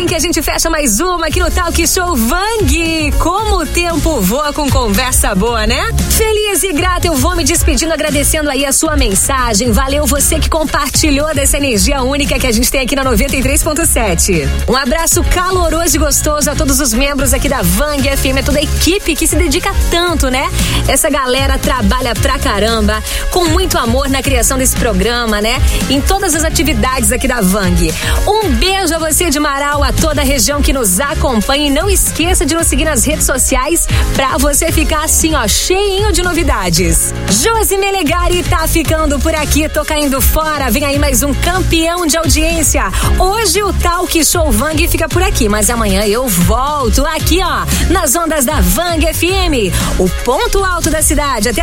que a gente fecha mais uma aqui no Talk Show Vang. Como o tempo voa com conversa boa, né? Feliz e grata, eu vou me despedindo, agradecendo aí a sua mensagem. Valeu você que compartilhou dessa energia única que a gente tem aqui na 93.7. Um abraço caloroso e gostoso a todos os membros aqui da Vang FM, a toda a equipe que se dedica tanto, né? Essa galera trabalha pra caramba, com muito amor na criação desse programa, né? Em todas as atividades aqui da Vang. Um beijo a você de Marau, a toda a região que nos acompanha, e não esqueça de nos seguir nas redes sociais pra você ficar assim, ó, cheinho de novidades. Josi Melegari tá ficando por aqui, tô caindo fora, vem aí mais um campeão de audiência. Hoje o Talk Show Vang fica por aqui, mas amanhã eu volto aqui, ó, nas ondas da Vang FM, o ponto alto da cidade. Até